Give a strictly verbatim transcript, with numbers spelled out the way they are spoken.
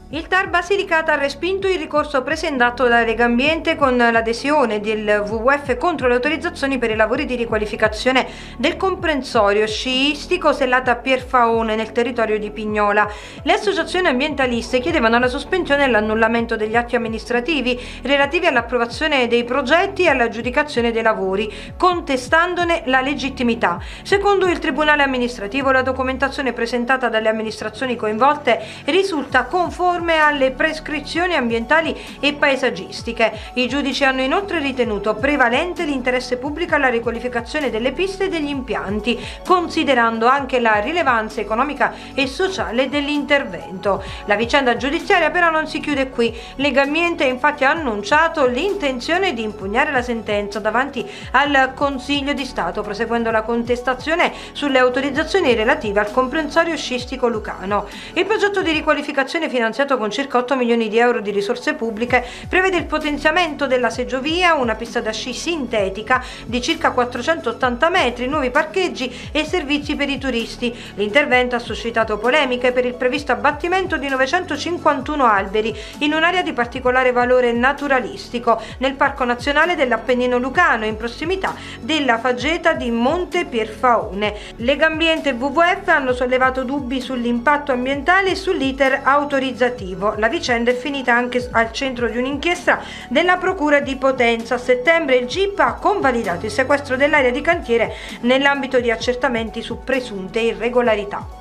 Il T A R Basilicata ha respinto il ricorso presentato da Legambiente con l'adesione del W W F contro le autorizzazioni per i lavori di riqualificazione del comprensorio sciistico Sellata Pierfaone nel territorio di Pignola. Le associazioni ambientaliste chiedevano la sospensione e l'annullamento degli atti amministrativi relativi all'approvazione dei progetti e all'aggiudicazione dei lavori, contestandone la legittimità. Secondo il Tribunale amministrativo, la documentazione presentata dalle amministrazioni coinvolte risulta conforme alle prescrizioni ambientali e paesaggistiche. I giudici hanno inoltre ritenuto prevalente l'interesse pubblico alla riqualificazione delle piste e degli impianti, considerando anche la rilevanza economica e sociale dell'intervento. La vicenda giudiziaria però non si chiude qui. Legambiente infatti ha annunciato l'intenzione di impugnare la sentenza davanti al Consiglio di Stato, proseguendo la contestazione sulle autorizzazioni relative al comprensorio sciistico lucano. Il progetto di riqualificazione finanziato con circa otto milioni di euro di risorse pubbliche prevede il potenziamento della seggiovia, una pista da sci sintetica di circa quattrocentottanta metri, nuovi parcheggi e servizi per i turisti. L'intervento ha suscitato polemiche per il previsto abbattimento di novecentocinquantuno alberi in un'area di particolare valore naturalistico nel Parco Nazionale dell'Appennino Lucano, in prossimità della faggeta di Monte Pierfaone. Legambiente e W W F hanno sollevato dubbi sull'impatto ambientale e sull'iter autorizzativo. La vicenda è finita anche al centro di un'inchiesta della Procura di Potenza. A settembre il G I P ha convalidato il sequestro dell'area di cantiere nell'ambito di accertamenti su presunte irregolarità.